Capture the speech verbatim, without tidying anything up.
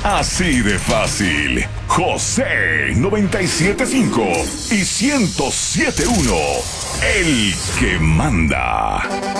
Así de fácil. José noventa y siete punto cinco y ciento siete punto uno. El que manda.